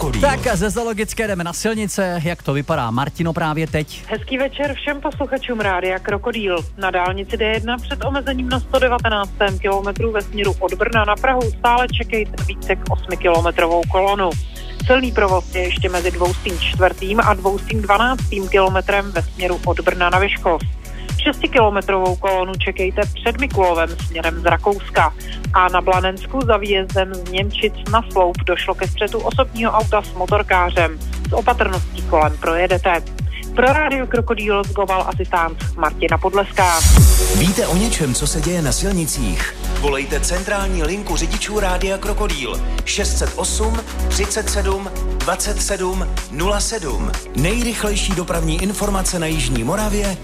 Tak a ze zoologické jdeme na silnice. Jak to vypadá, Martino, právě teď? Hezký večer všem posluchačům Rádia Krokodýl. Na dálnici D1 před omezením na 119. kilometru ve směru od Brna na Prahu stále čekejte více k 8kilometrovou kolonu. Silný provoz je ještě mezi 204. a 212. kilometrem ve směru od Brna na Vyškov. 6kilometrovou kolonu čekejte před Mikulovem směrem z Rakouska. A na Blanensku za výjezdem z Němčic na Sloup došlo ke střetu osobního auta s motorkářem. S opatrností kolem projedete. Pro Rádio Krokodýl zgoval asistent Martina Podleská. Víte o něčem, co se děje na silnicích? Volejte centrální linku řidičů Rádia Krokodýl 608 37 27 07. Nejrychlejší dopravní informace na jižní Moravě